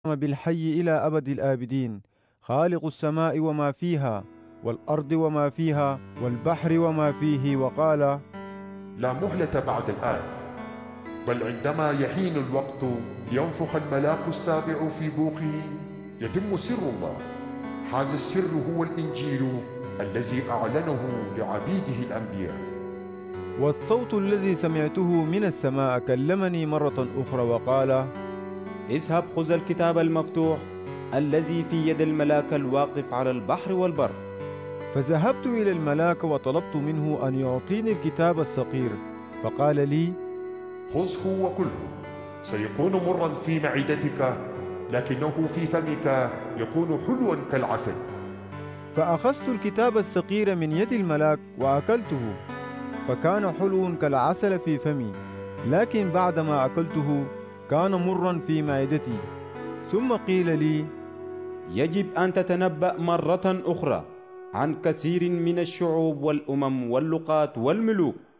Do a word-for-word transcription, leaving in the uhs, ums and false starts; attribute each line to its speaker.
Speaker 1: بالحي إلى أبد الآبدين، خالق السماء وما فيها والأرض وما فيها والبحر وما فيه، وقال:
Speaker 2: لا مهلة بعد الآن، بل عندما يحين الوقت ينفخ الملاك السابع في بوقه يتم سر الله. هذا السر هو الإنجيل الذي أعلنه لعبيده الأنبياء.
Speaker 1: والصوت الذي سمعته من السماء كلمني مرة أخرى وقال:
Speaker 3: اذهب خذ الكتاب المفتوح الذي في يد الملاك الواقف على البحر والبر.
Speaker 1: فذهبت إلى الملاك وطلبت منه أن يعطيني الكتاب الصغير، فقال لي:
Speaker 2: خذه وكله، سيكون مرا في معدتك، لكنه في فمك يكون حلوا كالعسل.
Speaker 1: فأخذت الكتاب الصغير من يد الملاك وأكلته، فكان حلو كالعسل في فمي، لكن بعدما أكلته كان مرا في معدتي. ثم قيل لي:
Speaker 3: يجب أن تتنبأ مرة أخرى عن كثير من الشعوب والأمم واللغات والملوك